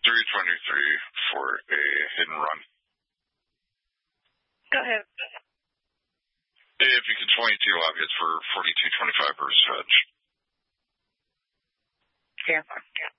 323 for a hit and run. Go ahead. If you can 22 obvious for 42.25 per fetch. Yeah.